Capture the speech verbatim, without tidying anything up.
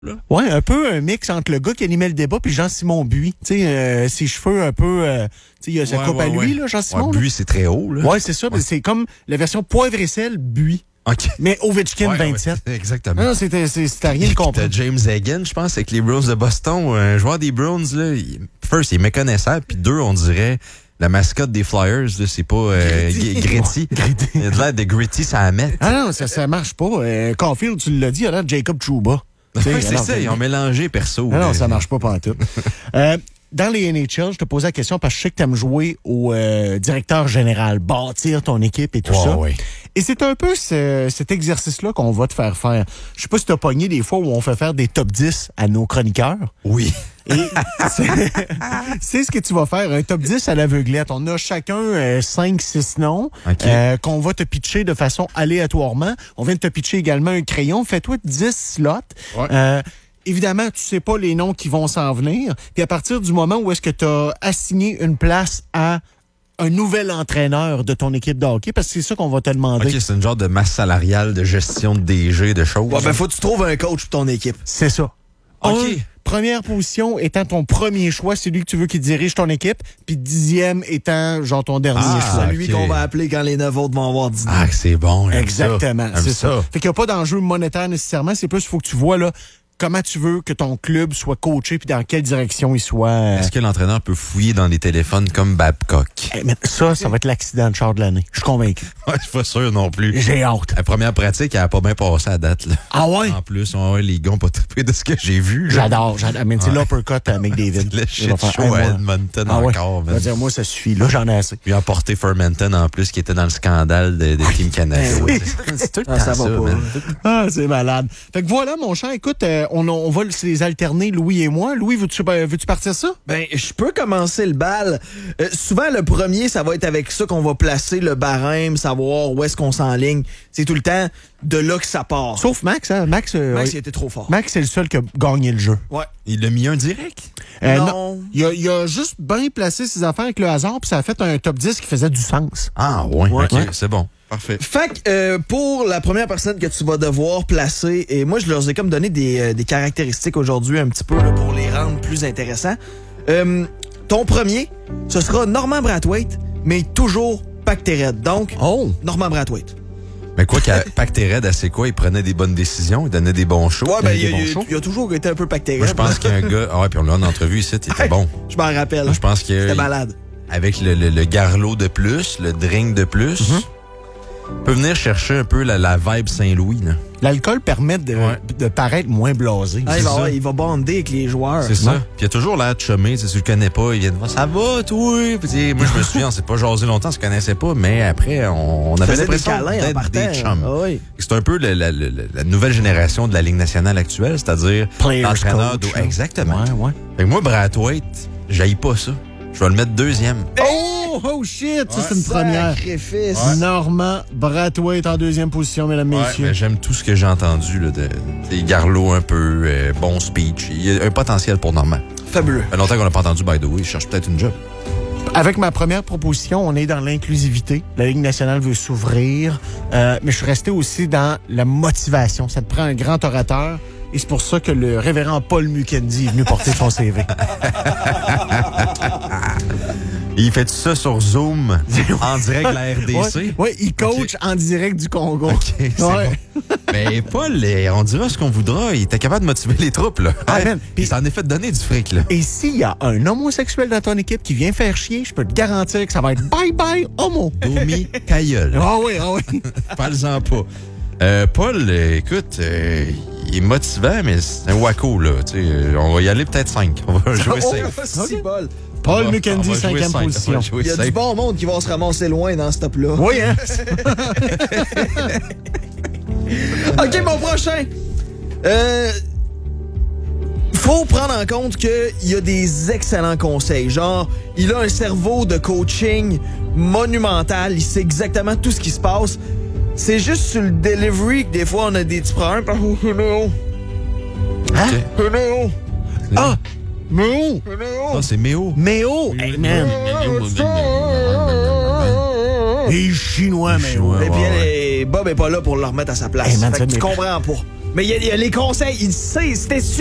Là. Ouais, un peu un mix entre le gars qui animait le débat puis Jean-Simon Buis. Tu sais, euh, ses cheveux un peu... Euh, tu sais, il a sa Ouais, coupe ouais, à lui, ouais. là, Jean-Simon. Ouais, Buis, c'est très haut. Là. Ouais, c'est ça. Ouais. C'est comme la version poivre et sel, Buis. OK. Mais Ovechkin Ouais, vingt-sept. Ouais, exactement. Non, c'était, c'était rien de Puis comprendre. t'as James Hagan, je pense, avec les Browns de Boston. Un joueur des Browns, là, il, first, il est méconnaissable. Puis deux, on dirait... La mascotte des Flyers, là, c'est pas euh, Gritty. Gritty. Il a de l'air de Gritty, ça à mettre. Ah non, ça, ça marche pas. Euh, Caulfield, tu l'as dit, il a l'air de Jacob Trouba. Oui, c'est ça, ils ont mélangé perso. Non, non, ça marche pas pantoute. euh, dans les N H L, je te posais la question parce que je sais que tu aimes jouer au euh, directeur général, bâtir ton équipe et tout wow, ça. Oui. Et c'est un peu ce, cet exercice-là qu'on va te faire faire. Je sais pas si t'as pogné des fois où on fait faire des top dix à nos chroniqueurs. Oui. Et c'est, c'est ce que tu vas faire, un top dix à l'aveuglette. On a chacun euh, cinq six noms okay. euh, qu'on va te pitcher de façon aléatoirement. On vient de te pitcher également un crayon. Fais-toi dix slots. Ouais. Euh, Évidemment, tu sais pas les noms qui vont s'en venir. Puis à partir du moment où est-ce que tu as assigné une place à un nouvel entraîneur de ton équipe de hockey, parce que c'est ça qu'on va te demander. OK, c'est une genre de masse salariale, de gestion de D G, de choses. Ouais, ben faut que tu trouves un coach pour ton équipe. C'est ça. OK. Un, première position étant ton premier choix, c'est lui que tu veux qui dirige ton équipe, puis dixième étant genre ton dernier Ah, choix. Celui okay. qu'on va appeler quand les neuf autres vont avoir dîné. Ah, c'est bon. Exactement, ça. c'est ça. ça. Fait qu'il n'y a pas d'enjeu monétaire nécessairement, c'est plus il faut que tu vois là comment tu veux que ton club soit coaché puis dans quelle direction il soit. Euh... Est-ce que l'entraîneur peut fouiller dans les téléphones comme Babcock? Eh, mais ça, ça va être l'accident de char de l'année. Je suis convaincu. Ouais, je suis pas sûr non plus. J'ai hâte. La première pratique, elle a pas bien passé à date. Là. Ah ouais? En plus, on va les gars ont pas trippé de ce que j'ai vu. Là. J'adore, j'adore. Mais c'est ouais. l'uppercut à McDavid. Le shit show à Edmonton ah, encore. Ouais. Dire, moi, ça suffit. Là, j'en ai assez. Puis emporté Fermenton en plus, qui était dans le scandale de, de Team Canada. Oui. C'est tout le ah, temps ça, ça, va pas. Man. Ah, c'est malade. Fait que voilà, mon cher, écoute, euh, on, on va les alterner, Louis et moi. Louis, veux-tu, veux-tu partir ça? Ben, je peux commencer le bal. Euh, souvent, le premier, ça va être avec ça qu'on va placer le barème, savoir où est-ce qu'on s'enligne. C'est tout le temps de là que ça part. Sauf Max, hein? Max, euh, Max, oui. il était trop fort. Max, c'est le seul qui a gagné le jeu. Ouais. Il a mis un direct? Euh, non. non. Il a, il a juste bien placé ses affaires avec le hasard, puis ça a fait un top dix qui faisait du sens. Ah, ouais. ouais. OK, ouais. c'est bon. Parfait. Fait que euh, pour la première personne que tu vas devoir placer, et moi, je leur ai comme donné des, euh, des caractéristiques aujourd'hui un petit peu là, pour les rendre plus intéressants. Euh, ton premier, ce sera Norman Brathwaite, mais toujours Pactered. Donc, oh. Norman Brathwaite. Mais quoi qu'à Pactered, c'est quoi? Il prenait des bonnes décisions, il donnait des bons shows. Ouais, ben, il, il, il, il, il a toujours été un peu Pactered. Moi, je pense qu'un gars... Ah ouais, puis on l'a en entrevue ici, il était bon. Je m'en rappelle. Moi, je pense que... C'était malade. Avec le, le, le garlot de plus, le drink de plus... Mm-hmm. Peut venir chercher un peu la, la vibe Saint-Louis. Là. L'alcool permet de, ouais. de paraître moins blasé. Ah, il, va, ouais, il va bander avec les joueurs. C'est ça. Puis il y a toujours l'air de chummer. Si tu le connais pas, il vient de voir, ça va, toi? Puis, moi, je me souviens, on s'est pas jasé longtemps, on se connaissait pas, mais après, on, on avait l'impression d'être des chums. Ah, oui. C'est un peu la, la, la, la nouvelle génération de la Ligue nationale actuelle, c'est-à-dire l'entraîneur d'eau. Exactement. Ouais, ouais. Fait que moi, Brathwaite, j'haïs pas ça. Je vais le mettre deuxième. Oh, oh shit! Ça, ouais, c'est une première. Sacrifice. Ouais. Normand Brathwaite en deuxième position, mesdames, ouais, messieurs. Mais j'aime tout ce que j'ai entendu, là, de, de Garlot un peu, euh, bon speech. Il y a un potentiel pour Normand. Fabuleux. Ça fait longtemps qu'on n'a pas entendu, by the way. Je cherche peut-être une job. Avec ma première proposition, on est dans l'inclusivité. La Ligue nationale veut s'ouvrir. Euh, mais je suis resté aussi dans la motivation. Ça te prend un grand orateur. Et c'est pour ça que le révérend Paul Mukendi est venu porter son C V. Il fait tout ça sur Zoom, en direct de la R D C? Oui, ouais, il coach okay. en direct du Congo. OK, c'est ouais. bon. Mais Paul, on dira ce qu'on voudra. Il était capable de motiver les troupes, là. Ah, hey, il s'en est fait donner du fric, là. Et s'il y a un homosexuel dans ton équipe qui vient faire chier, je peux te garantir que ça va être bye-bye homo. Domi Cailleul. Ah oui, ah oui. Parle-en pas. Euh, Paul, euh, écoute, euh, il est motivant, mais c'est un wacko, là. T'sais, on va y aller peut-être cinq. On va jouer oh, safe. Okay. Paul. Paul Mukendi, cinquième position. Il y a safe. Du bon monde qui va se ramasser loin dans ce top-là. Oui, hein? OK, mon prochain. Euh... Faut prendre en compte qu'il y a des excellents conseils. Genre, il a un cerveau de coaching monumental. Il sait exactement tout ce qui se passe. C'est juste sur le delivery que des fois, on a des petits problèmes. Hein? Okay. Ah! Méo! Ah, c'est Méo. Méo! Hey, man! Il est chinois, Méo. Et puis, Bob est pas là pour le remettre à sa place. Hey, man, fait que tu comprends pas. Mais il y, a- il y a les conseils, il sait, c'était